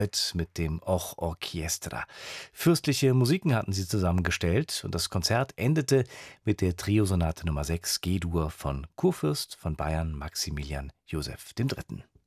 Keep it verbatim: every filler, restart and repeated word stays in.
mit dem Och Orchestra. Fürstliche Musiken hatten sie zusammengestellt und das Konzert endete mit der Triosonate Nummer sechs G-Dur von Kurfürst von Bayern Maximilian Joseph der Dritte.